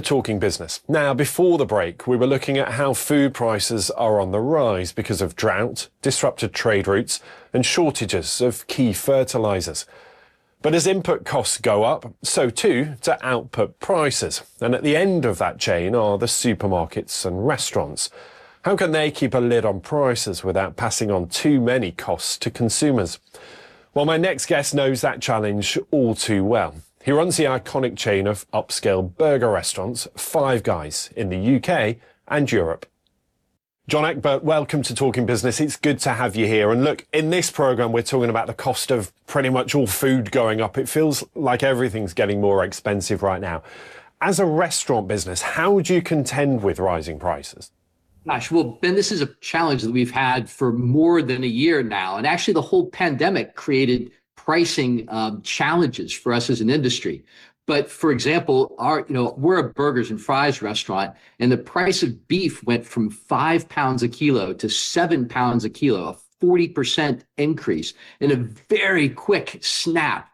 Talking Business. Now, before the break, we were looking at how food prices are on the rise because of drought, disrupted trade routes, and shortages of key fertilizers. But as input costs go up, so too do output prices. And at the end of that chain are the supermarkets and restaurants. How can they keep a lid on prices without passing on too many costs to consumers? Well, my next guest knows that challenge all too well. He runs the iconic chain of upscale burger restaurants, Five Guys, in the UK and Europe. John Egbert, welcome to Talking Business. It's good to have you here. And look, in this programme, we're talking about the cost of pretty much all food going up. It feels like everything's getting more expensive right now. As a restaurant business, how do you contend with rising prices? Gosh, well, Ben, this is a challenge that we've had for more than a year now. And actually, the whole pandemic created pricing challenges for us as an industry. But for example, we're a burgers and fries restaurant, and the price of beef went from £5 a kilo to £7 a kilo, a 40% increase in a very quick snap.